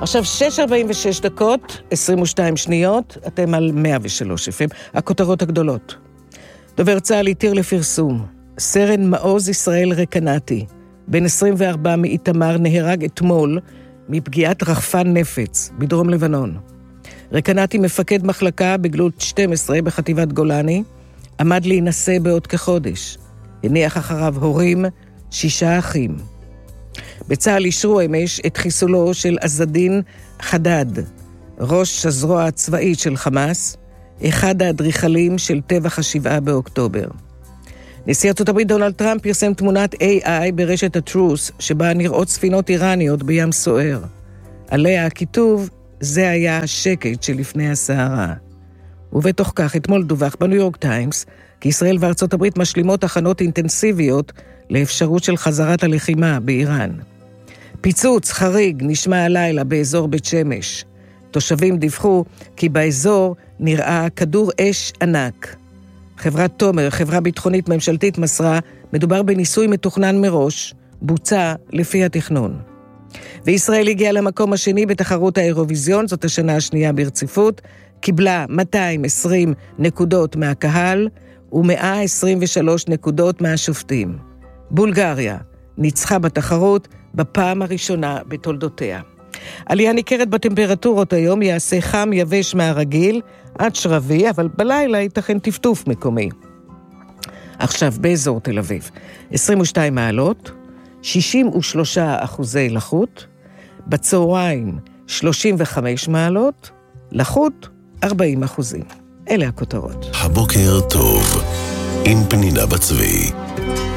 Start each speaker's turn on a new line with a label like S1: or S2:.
S1: עכשיו 6:46 דקות, 22 שניות, אתם על 103 FM. הכותרות הגדולות. דובר צה"ל התיר לפרסום. סרן מעוז ישראל רקנתי, בן 24 מאיתמר, נהרג אתמול מפגיעת רחפן נפץ בדרום לבנון. רקנתי מפקד מחלקה בגדוד 12 בחטיבת גולני, עמד להינשא בעוד כחודש. הניח אחריו הורים, 6 אחים. בצה"ל אישרו אמש את חיסולו של עזדין חדד, ראש הזרוע הצבאית של חמאס, אחד האדריכלים של טבח 7 באוקטובר. נשיא ארצות הברית דונלד טראמפ פרסם תמונת AI ברשת הטרוס, שבה נראות ספינות איראניות בים סוער. עליה הכיתוב, זה היה השקט שלפני הסערה. ובתוך כך אתמול דווח בניו יורק טיימס, כי ישראל וארצות הברית משלימות הכנות אינטנסיביות לאפשרות של חזרת הלחימה באיראן. פיצוץ חריג נשמע הלילה באזור בית שמש. תושבים דיווחו כי באזור נראה כדור אש ענק. חברת תומר, חברה ביטחונית ממשלתית, מסרה, מדובר בניסוי מתוכנן מראש, בוצע לפי התכנון. וישראל הגיעה למקום השני בתחרות האירוויזיון, זאת השנה השנייה ברציפות, קיבלה 220 נקודות מהקהל ו123 נקודות מהשופטים. בולגריה ניצחה בתחרות בפעם הראשונה בתולדותיה. עלייה ניכרת בטמפרטורות היום, יעשה חם יבש מהרגיל עד שרבי, אבל בלילה ייתכן טפטוף מקומי. עכשיו באזור תל אביב 22 מעלות, 63% לחות, בצהריים 35 מעלות, לחות 40%. אלה הכותרות.
S2: הבוקר טוב עם פנינה בצבי.